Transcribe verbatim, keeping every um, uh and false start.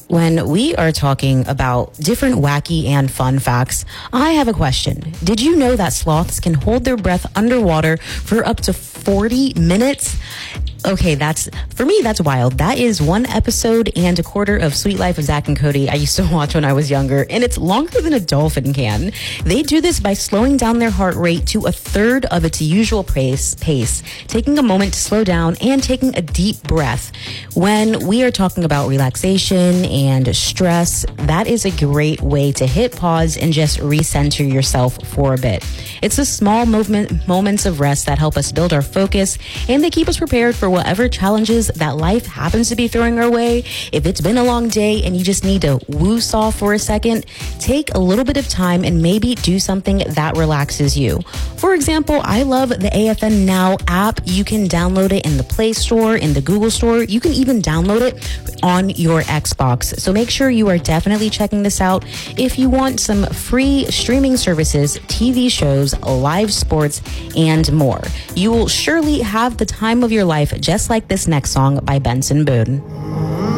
When we are talking about different wacky and fun facts, I have a question. Did you know that sloths can hold their breath underwater for up to forty minutes? Okay, that's, for me, that's wild. That is one episode and a quarter of Sweet Life of Zach and Cody I used to watch when I was younger, and it's longer than a dolphin can. They do this by slowing down their heart rate to a third of its usual pace, pace, taking a moment to slow down and taking a deep breath. When we are talking about relaxation and stress, that is a great way to hit pause and just recenter yourself for a bit. It's the small movement, moments of rest that help us build our focus, and they keep us prepared for whatever challenges that life happens to be throwing our way. If it's been a long day and you just need to woo-saw for a second, take a little bit of time and maybe do something that relaxes you. For example, I love the A F N Now app. You can download it in the Play Store, in the Google Store. You can even download it on your Xbox. So make sure you are definitely checking this out if you want some free streaming services, T V shows, live sports, and more. You will surely have the time of your life, just like this next song by Benson Boone.